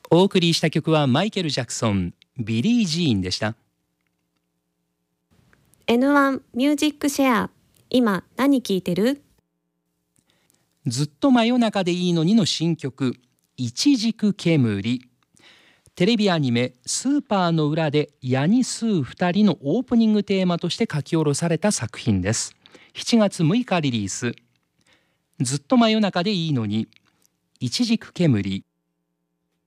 お送りした曲はマイケル・ジャクソン、ビリー・ジーンでした。 N1 ミュージックシェア、今何聴いてる？ ずっと真夜中でいいのにの新曲、いちじくけむり。テレビアニメスーパーの裏でヤニスー2人のオープニングテーマとして書き下ろされた作品です。7月6日リリース。ずっと真夜中でいいのに、いちじくけむり。